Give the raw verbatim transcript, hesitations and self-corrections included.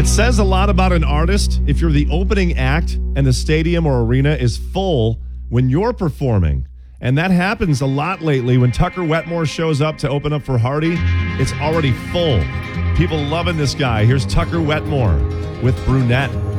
It says a lot about an artist if you're the opening act and the stadium or arena is full when you're performing. And that happens a lot lately. When Tucker Wetmore shows up to open up for Hardy, it's already full. People loving this guy. Here's Tucker Wetmore with Brunette.